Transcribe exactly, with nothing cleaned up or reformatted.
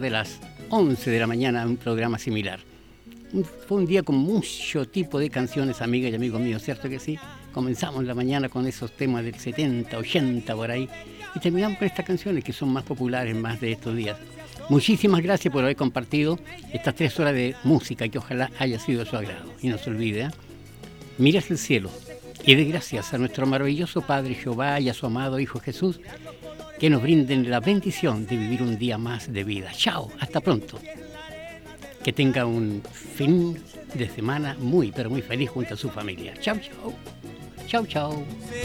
de las once de la mañana un programa similar. Fue un día con mucho tipo de canciones, amigas y amigos míos, ¿cierto que sí? Comenzamos la mañana con esos temas del setenta, ochenta por ahí, y terminamos con estas canciones que son más populares más de estos días. Muchísimas gracias por haber compartido estas tres horas de música, que ojalá haya sido de su agrado. Y no se olvide, ¿eh? Mira hacia el cielo y dé gracias a nuestro maravilloso Padre Jehová y a su amado Hijo Jesús, que nos brinden la bendición de vivir un día más de vida. Chao, hasta pronto. Que tenga un fin de semana muy, pero muy feliz junto a su familia. Chao, chao. Chao, chao.